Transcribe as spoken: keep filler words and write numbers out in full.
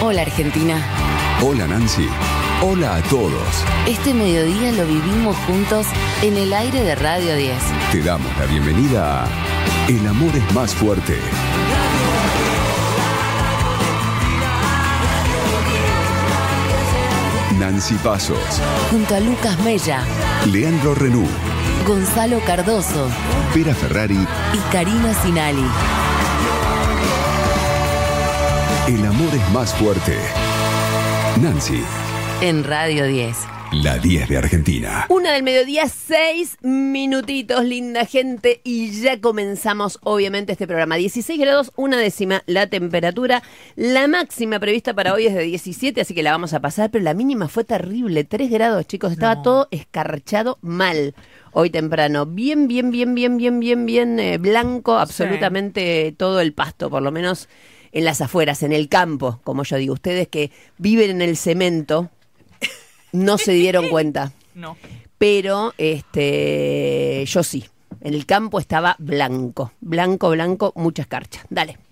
Hola Argentina. Hola Nancy. Hola a todos. Este mediodía lo vivimos juntos en el aire de Radio diez. Te damos la bienvenida a El amor es más fuerte. Nancy Pasos. Junto a Lucas Mella, Leandro Renú. Gonzalo Cardoso. Pera Ferrari. Y Karina Sinali. El amor es más fuerte. Nancy. En Radio diez. La diez de Argentina. Una del mediodía, seis minutitos, linda gente, y ya comenzamos, obviamente, este programa. dieciséis grados, una décima la temperatura. La máxima prevista para hoy es de diecisiete, así que la vamos a pasar, pero la mínima fue terrible, tres grados, chicos. Estaba no. todo escarchado mal hoy temprano. Bien, bien, bien, bien, bien, bien, bien eh, blanco, absolutamente sí. Todo el pasto, por lo menos en las afueras, en el campo, como yo digo. Ustedes que viven en el cemento no se dieron cuenta. No. Pero este yo sí. En el campo estaba blanco. Blanco, blanco, mucha escarcha. Dale.